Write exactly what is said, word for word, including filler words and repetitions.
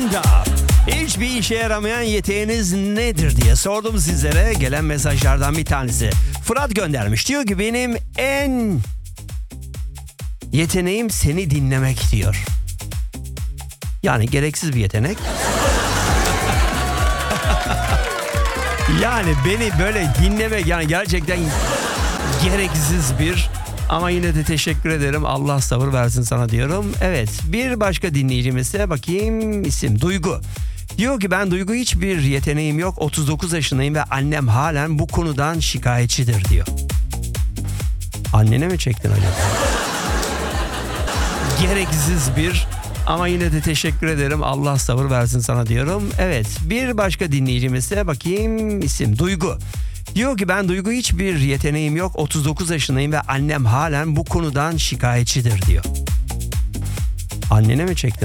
anda hiçbir işe yaramayan yeteneğiniz nedir diye sordum sizlere. Gelen mesajlardan bir tanesi Fırat göndermiş. Diyor ki benim en yeteneğim seni dinlemek diyor. Yani gereksiz bir yetenek. Yani beni böyle dinlemek yani gerçekten gereksiz bir, ama yine de teşekkür ederim. Allah sabır versin sana diyorum. Evet, bir başka dinleyicimize bakayım, isim Duygu. Diyor ki ben Duygu, hiçbir yeteneğim yok. otuz dokuz yaşındayım ve annem halen bu konudan şikayetçidir diyor. Annene mi çektin acaba? Gereksiz bir, ama yine de teşekkür ederim. Allah sabır versin sana diyorum. Evet, bir başka dinleyicimize bakayım, isim Duygu. Diyor ki ben Duygu, hiçbir yeteneğim yok. otuz dokuz yaşındayım ve annem halen bu konudan şikayetçidir diyor. Annene mi çektin?